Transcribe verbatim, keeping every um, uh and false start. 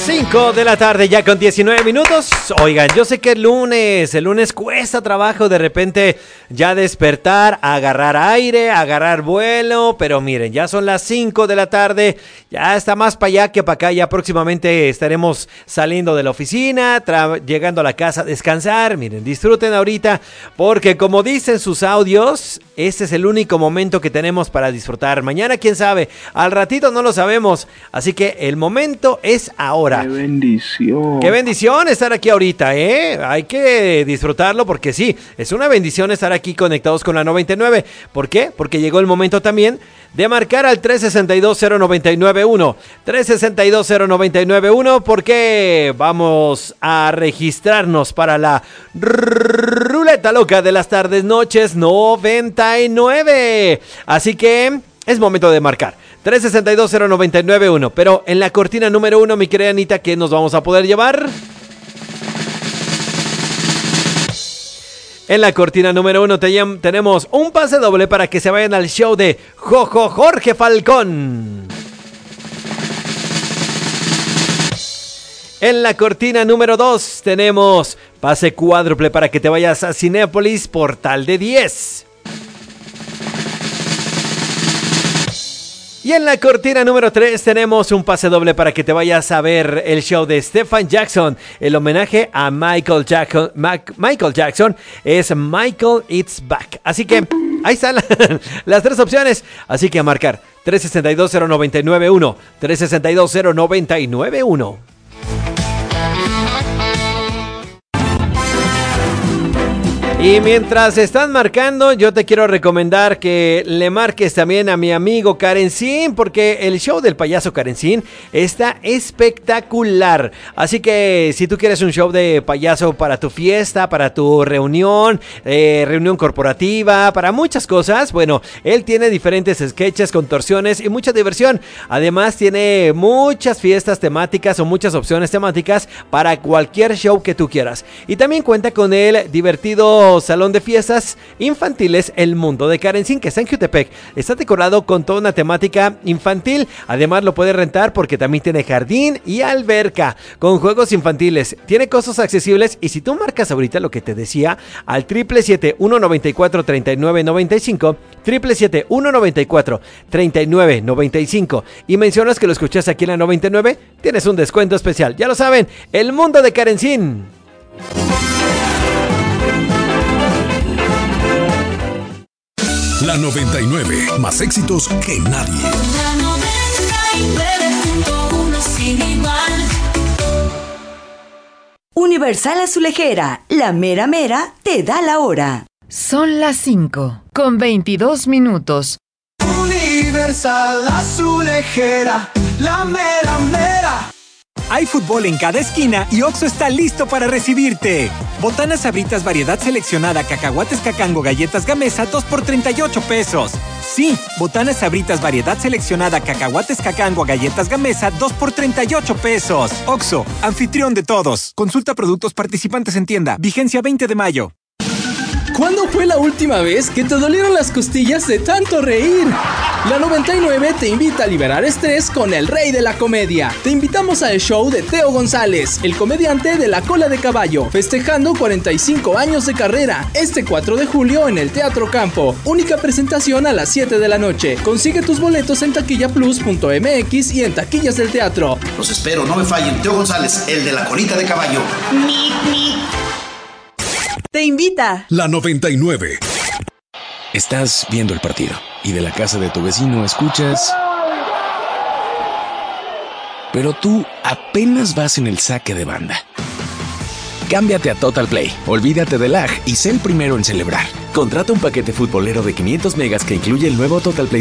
cinco de la tarde ya con diecinueve minutos. Oigan, yo sé que el lunes, el lunes cuesta trabajo de repente ya despertar, agarrar aire, agarrar vuelo, pero miren, ya son las cinco de la tarde, ya está más para allá que para acá, ya próximamente estaremos saliendo de la oficina, tra- llegando a la casa a descansar. Miren, disfruten ahorita porque como dicen sus audios, este es el único momento que tenemos para disfrutar. Mañana quién sabe, al ratito no lo sabemos, así que el momento es ahora. ¡Qué bendición! ¡Qué bendición estar aquí ahorita, eh! Hay que disfrutarlo porque sí, es una bendición estar aquí conectados con la noventa y nueve. ¿Por qué? Porque llegó el momento también de marcar al tres seis dos cero nueve nueve uno. tres seis dos cero nueve nueve uno porque vamos a registrarnos para la ruleta loca de las tardes noches noventa y nueve. Así que es momento de marcar. tres seis dos cero nueve nueve uno. Pero en la cortina número uno, mi querida Anita, ¿qué nos vamos a poder llevar? En la cortina número uno te tenemos un pase doble para que se vayan al show de Jojo Jorge Falcón. En la cortina número dos tenemos pase cuádruple para que te vayas a Cinépolis Portal de diez. Y en la cortina número tres tenemos un pase doble para que te vayas a ver el show de Stephen Jackson. El homenaje a Michael Jackson, Mac, Michael Jackson es Michael It's Back. Así que ahí están la, las tres opciones. Así que a marcar tres seis dos cero nueve nueve uno. tres seis dos cero nueve nueve uno. Y mientras están marcando, yo te quiero recomendar que le marques también a mi amigo Karencín, porque el show del payaso Karencín está espectacular. Así que si tú quieres un show de payaso para tu fiesta, para tu reunión, eh, reunión corporativa, para muchas cosas, bueno, él tiene diferentes sketches, contorsiones y mucha diversión. Además tiene muchas fiestas temáticas o muchas opciones temáticas para cualquier show que tú quieras. Y también cuenta con el divertido salón de fiestas infantiles El Mundo de Karencín, que está en Jutepec. Está decorado con toda una temática infantil. Además lo puedes rentar porque también tiene jardín y alberca con juegos infantiles. Tiene costos accesibles y si tú marcas ahorita lo que te decía al siete siete siete uno nueve cuatro tres nueve nueve cinco, siete siete siete uno nueve cuatro tres nueve nueve cinco y mencionas que lo escuchas aquí en la noventa y nueve, tienes un descuento especial. Ya lo saben, El Mundo de Karencín. La noventa y nueve, más éxitos que nadie. La noventa y nueve punto uno sin igual. Universal Azulejera, la mera mera te da la hora. Son las cinco, con veintidós minutos. Universal Azulejera, la mera mera. Hay fútbol en cada esquina y Oxxo está listo para recibirte. Botanas Sabritas variedad seleccionada, cacahuates Cacango, galletas Gamesa, dos por treinta y ocho pesos. Sí, Botanas Sabritas variedad seleccionada, cacahuates Cacango, galletas Gamesa, dos por treinta y ocho pesos. Oxxo, anfitrión de todos. Consulta productos participantes en tienda. Vigencia veinte de mayo. ¿Cuándo fue la última vez que te dolieron las costillas de tanto reír? La noventa y nueve te invita a liberar estrés con el rey de la comedia. Te invitamos al show de Teo González, el comediante de La Cola de Caballo, festejando cuarenta y cinco años de carrera, este cuatro de julio en el Teatro Campo. Única presentación a las siete de la noche. Consigue tus boletos en taquilla plus punto m x y en taquillas del teatro. Los espero, no me fallen. Teo González, el de La Colita de Caballo. Mi, mi. Te invita La noventa y nueve. Estás viendo el partido y de la casa de tu vecino escuchas... Pero tú apenas vas en el saque de banda. Cámbiate a Total Play, olvídate del lag y sé el primero en celebrar. Contrata un paquete futbolero de quinientos megas que incluye el nuevo Total Play